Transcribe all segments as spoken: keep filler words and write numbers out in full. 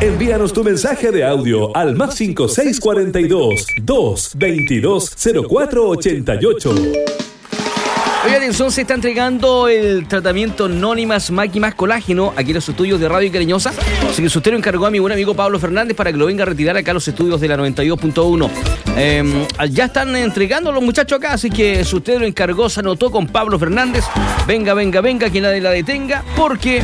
Envíanos tu mensaje de audio al más cinco seis cuatro dos, dos veintidós, cero cuatro ochenta y ocho. Hoy atención, se está entregando el tratamiento Nónimas Maqui más Colágeno aquí en los estudios de Radio Cariñosa. Así que usted lo encargó a mi buen amigo Pablo Fernández para que lo venga a retirar acá a los estudios de la noventa y dos punto uno. Eh, ya están entregando los muchachos acá, así que si usted lo encargó, se anotó con Pablo Fernández. Venga, venga, venga, que nadie la detenga, porque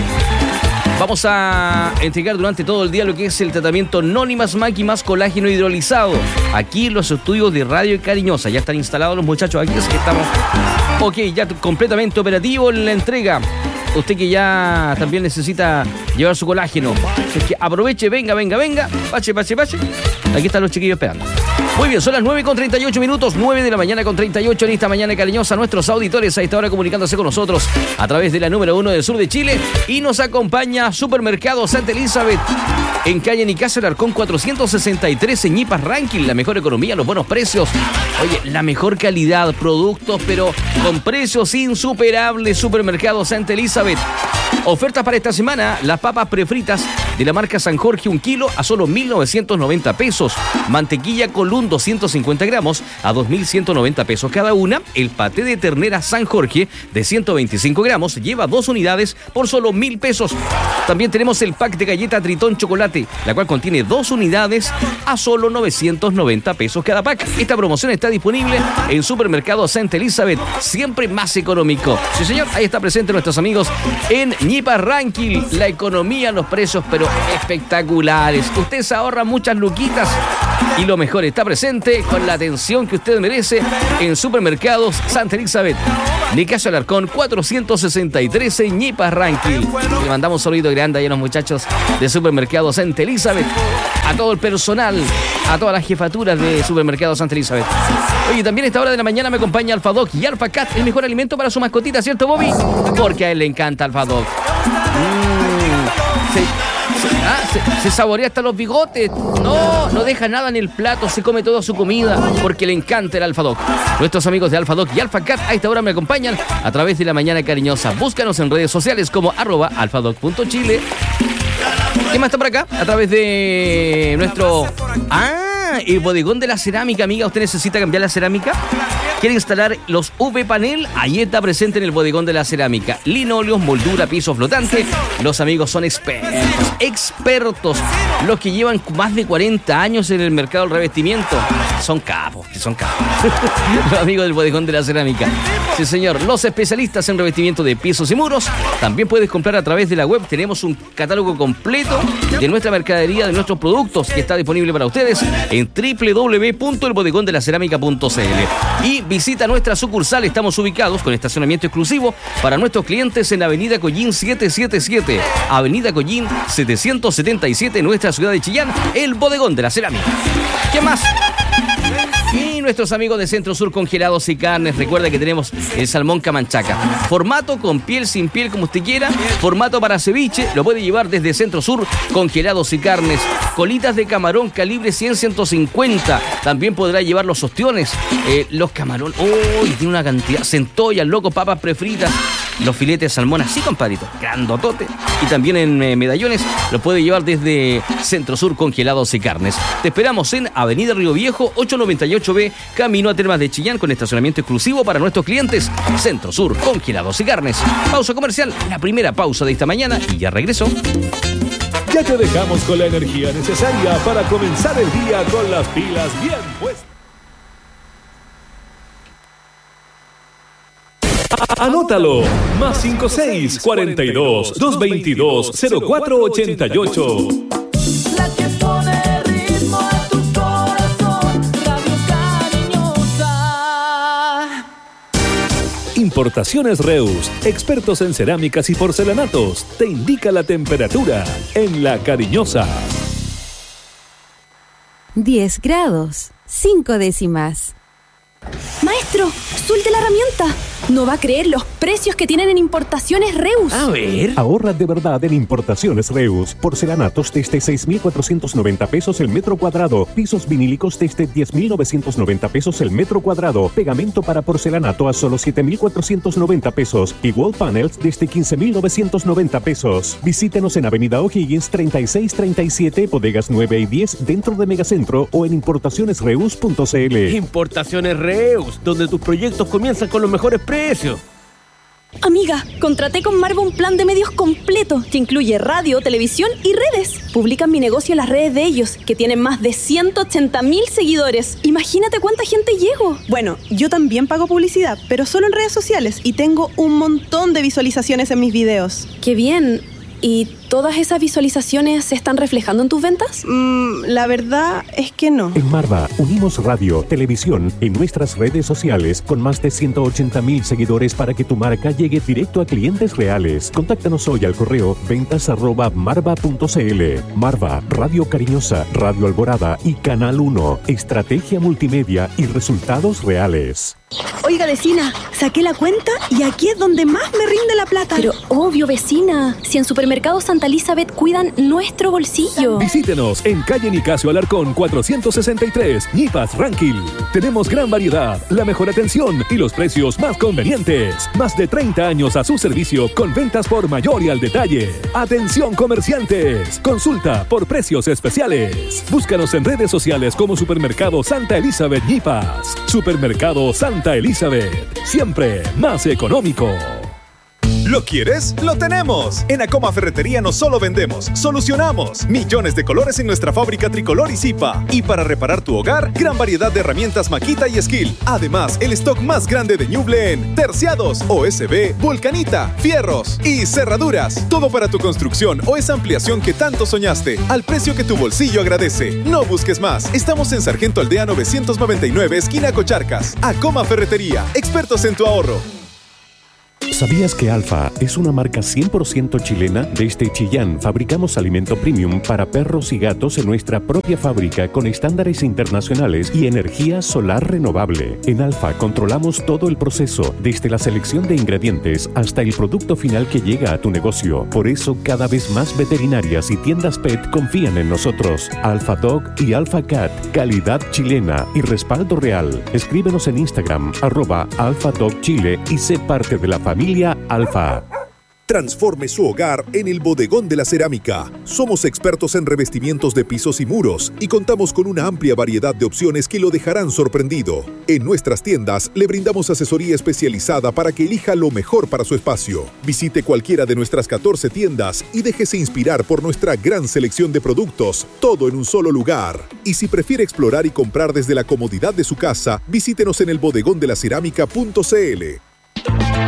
vamos a entregar durante todo el día lo que es el tratamiento Nónimas Maqui más Colágeno hidrolizado aquí en los estudios de Radio Cariñosa. Ya están instalados los muchachos aquí, así que estamos ok, ya completamente operativo en la entrega. Usted que ya también necesita llevar su colágeno, así que aproveche, venga, venga, venga, pache, pache, pache. Aquí están los chiquillos esperando. Muy bien, son las nueve con treinta y ocho minutos, nueve de la mañana con treinta y ocho en esta mañana cariñosa. Nuestros auditores a esta hora comunicándose con nosotros a través de la número uno del sur de Chile. Y nos acompaña Supermercado Santa Elizabeth en calle Nicasio Alarcón cuatrocientos sesenta y tres en Ñipas Ranking. La mejor economía, los buenos precios. Oye, la mejor calidad, productos, pero con precios insuperables. Supermercado Santa Elizabeth. Ofertas para esta semana: las papas prefritas de la marca San Jorge, un kilo a solo mil novecientos noventa pesos. Mantequilla Colún doscientos cincuenta gramos a dos mil ciento noventa pesos cada una. El paté de ternera San Jorge de ciento veinticinco gramos lleva dos unidades por solo mil pesos. También tenemos el pack de galleta Tritón Chocolate, la cual contiene dos unidades a solo novecientos noventa pesos cada pack. Esta promoción está disponible en Supermercado Santa Elizabeth, siempre más económico. Sí, señor, ahí está presente nuestros amigos en Ñipas Ranking. La economía, los precios, pero espectaculares. Usted se ahorra muchas luquitas y lo mejor, está presente con la atención que usted merece en Supermercados Santa Elizabeth. Nicasio Alarcón cuatrocientos sesenta y tres en Ñipas Ranking. Le mandamos un saludo grande ahí a los muchachos de Supermercados Santa Elizabeth, a todo el personal, a todas las jefaturas de Supermercados Santa Elizabeth. Oye, también a esta hora de la mañana me acompaña Alfa Doc y Alfa Cat, el mejor alimento para su mascotita, ¿cierto, Bobby? Porque a él le encanta Alfa Doc. Mm, se, se, ah, se, se saborea hasta los bigotes. No, no deja nada en el plato, se come toda su comida porque le encanta el Alfa Doc. Nuestros amigos de Alfa Doc y Alfa Cat a esta hora me acompañan a través de la mañana cariñosa. Búscanos en redes sociales como arroba alfadoc punto chile. ¿Qué más está por acá? A través de nuestro... Ah, el bodegón de la cerámica, amiga. ¿Usted necesita cambiar la cerámica? ¿Quiere instalar los U V-panel? Ahí está presente en el bodegón de la cerámica. Linóleos, moldura, piso flotante. Los amigos son expertos, expertos. Los que llevan más de cuarenta años en el mercado del revestimiento. Son capos, son capos. Los amigos del bodegón de la cerámica. Sí, señor. Los especialistas en revestimiento de pisos y muros. También puedes comprar a través de la web. Tenemos un catálogo completo de nuestra mercadería, de nuestros productos, que está disponible para ustedes en doble u doble u doble u punto el bodegón de la cerámica punto c l. Y visita nuestra sucursal. Estamos ubicados con estacionamiento exclusivo para nuestros clientes en Avenida Collín setecientos setenta y siete. Avenida Collín setecientos setenta y siete en nuestra ciudad de Chillán, el bodegón de la cerámica. ¿Qué más? Y nuestros amigos de Centro Sur Congelados y Carnes, recuerda que tenemos el salmón Camanchaca. Formato con piel, sin piel, como usted quiera. Formato para ceviche, lo puede llevar desde Centro Sur Congelados y Carnes. Colitas de camarón calibre cien a ciento cincuenta. También podrá llevar los ostiones, eh, los camarones. ¡Oh! Tiene una cantidad. Centollas, loco, papas prefritas. Los filetes de salmón así, compadrito, grandotote. Y también en eh, medallones lo puede llevar desde Centro Sur Congelados y Carnes. Te esperamos en Avenida Río Viejo, ochocientos noventa y ocho B, camino a Termas de Chillán, con estacionamiento exclusivo para nuestros clientes. Centro Sur Congelados y Carnes. Pausa comercial, la primera pausa de esta mañana y ya regreso. Ya te dejamos con la energía necesaria para comenzar el día con las pilas bien puestas. Anótalo, más cinco seis cuarenta y dos, doscientos veintidós, cero cuatro ochenta y ocho. La que pone ritmo a tu corazón, Radio Cariñosa. Importaciones Reus, expertos en cerámicas y porcelanatos, te indica la temperatura en La Cariñosa. diez grados, cinco décimas. Maestro, azul de la herramienta. No va a creer los precios que tienen en Importaciones Reus. A ver. Ahorra de verdad en Importaciones Reus. Porcelanatos desde seis mil cuatrocientos noventa pesos el metro cuadrado. Pisos vinílicos desde diez mil novecientos noventa pesos el metro cuadrado. Pegamento para porcelanato a solo siete mil cuatrocientos noventa pesos. Y wall panels desde quince mil novecientos noventa pesos. Visítenos en Avenida O'Higgins treinta y seis treinta y siete, bodegas nueve y diez dentro de Megacentro o en importaciones reus punto c l. Importaciones Reus, donde tus proyectos comienzan con los mejores precios. Amiga, contraté con Marva un plan de medios completo que incluye radio, televisión y redes. Publican mi negocio en las redes de ellos, que tienen más de ciento ochenta mil seguidores. Imagínate cuánta gente llego. Bueno, yo también pago publicidad, pero solo en redes sociales y tengo un montón de visualizaciones en mis videos. ¡Qué bien! ¿Y todas esas visualizaciones se están reflejando en tus ventas? Mm, la verdad es que no. En Marva unimos radio, televisión en nuestras redes sociales con más de ciento ochenta mil seguidores para que tu marca llegue directo a clientes reales. Contáctanos hoy al correo ventas arroba marva punto c l. Marva, Radio Cariñosa, Radio Alborada y Canal uno. Estrategia multimedia y resultados reales. Oiga, vecina, saqué la cuenta y aquí es donde más me rinde la plata. Pero obvio, vecina, si en Supermercado Santa Elizabeth cuidan nuestro bolsillo. Visítenos en calle Nicasio Alarcón cuatrocientos sesenta y tres, Ñipas, Ranquil. Tenemos gran variedad, la mejor atención y los precios más convenientes. Más de treinta años a su servicio con ventas por mayor y al detalle. Atención comerciantes, consulta por precios especiales. Búscanos en redes sociales como Supermercado Santa Elizabeth Ñipas. Supermercado Santa Elizabeth, siempre más económico. ¿Lo quieres? ¡Lo tenemos! En Acoma Ferretería no solo vendemos, solucionamos. Millones de colores en nuestra fábrica Tricolor y Zipa. Y para reparar tu hogar, gran variedad de herramientas Makita y Skill. Además, el stock más grande de Ñuble en terciados, O S B, Vulcanita, fierros y cerraduras. Todo para tu construcción o esa ampliación que tanto soñaste, al precio que tu bolsillo agradece. No busques más. Estamos en Sargento Aldea novecientos noventa y nueve, esquina Cocharcas. Acoma Ferretería, expertos en tu ahorro. ¿Sabías que Alfa es una marca cien por ciento chilena? Desde Chillán fabricamos alimento premium para perros y gatos en nuestra propia fábrica con estándares internacionales y energía solar renovable. En Alfa controlamos todo el proceso, desde la selección de ingredientes hasta el producto final que llega a tu negocio. Por eso cada vez más veterinarias y tiendas pet confían en nosotros. Alfa Dog y Alfa Cat, calidad chilena y respaldo real. Escríbenos en Instagram, arroba Alfa Dog Chile y sé parte de la familia. Familia Alfa. Transforme su hogar en el Bodegón de la Cerámica. Somos expertos en revestimientos de pisos y muros y contamos con una amplia variedad de opciones que lo dejarán sorprendido. En nuestras tiendas le brindamos asesoría especializada para que elija lo mejor para su espacio. Visite cualquiera de nuestras catorce tiendas y déjese inspirar por nuestra gran selección de productos, todo en un solo lugar. Y si prefiere explorar y comprar desde la comodidad de su casa, visítenos en el bodegón de la cerámica punto c l.